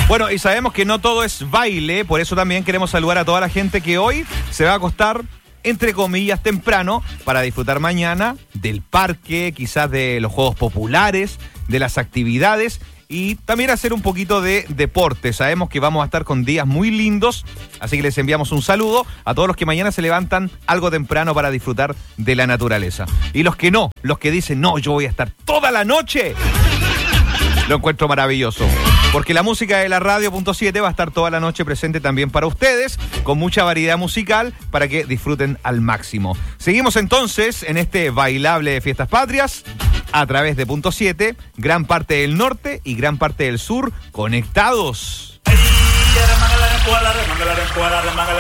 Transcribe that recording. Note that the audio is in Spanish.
Bueno, y sabemos que no todo es baile, por eso también queremos saludar a toda la gente que hoy se va a acostar, entre comillas, temprano, para disfrutar mañana del parque, quizás de los juegos populares, de las actividades y también hacer un poquito de deporte. Sabemos que vamos a estar con días muy lindos, así que les enviamos un saludo a todos los que mañana se levantan algo temprano para disfrutar de la naturaleza. Y los que no, los que dicen, no, yo voy a estar toda la noche, lo encuentro maravilloso. Porque la música de la Radio.7 va a estar toda la noche presente también para ustedes, con mucha variedad musical para que disfruten al máximo. Seguimos entonces en este bailable de Fiestas Patrias a través de .7, gran parte del norte y gran parte del sur conectados.